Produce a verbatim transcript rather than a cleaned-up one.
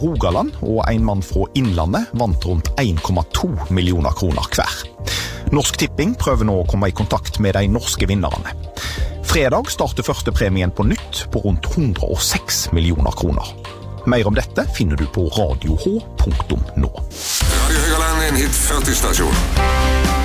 Rogaland og en mann fra Innlandet vant rundt en komma to millioner kroner hver. Norsk Tipping prøver nå å komme i kontakt med de norske vinnerne. Fredag starter første premien på nytt på rundt hundre og seks millioner kroner. Mer om dette finner du på radio h punktum n o. Radio Høgaland, en hit førti stasjon.